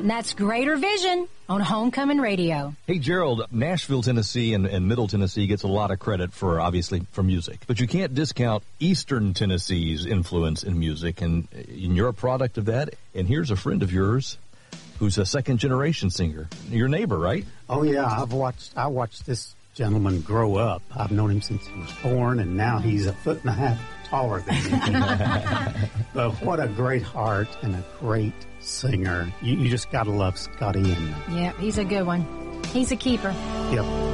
And that's Greater Vision on Homecoming Radio. Hey, Gerald, Nashville, Tennessee and Middle Tennessee gets a lot of credit for, obviously, for music. But you can't discount Eastern Tennessee's influence in music, and you're a product of that. And here's a friend of yours who's a second-generation singer. Your neighbor, right? Oh, yeah. I watched this gentleman grow up. I've known him since he was born, and now he's 1.5 feet taller than me. But what a great heart and a great singer. You just got to love Scotty Inman. Yeah, he's a good one. He's a keeper. Yep.